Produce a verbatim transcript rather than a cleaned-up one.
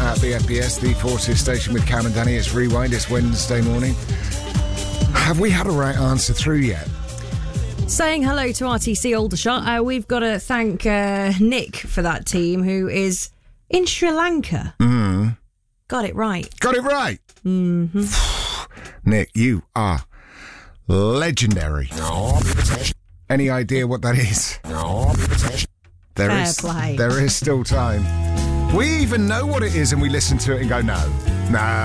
at B F B S, the Forces station with Cam and Danny. It's Rewind. It's Wednesday morning. Have we had a right answer through yet? Saying hello to R T C Aldershot. Uh, we've got to thank uh, Nick for that team, who is in Sri Lanka. Mm. Got it right. Got it right. Mm-hmm. Nick, you are legendary. No. Any idea what that is? No. There Fair is, play. There is still time. We even know what it is and we listen to it and go, no, no.